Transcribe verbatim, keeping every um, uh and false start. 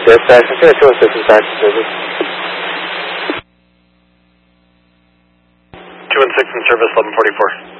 Dispatch, I'm going to two one six is back to service. two one six in service, eleven forty-four.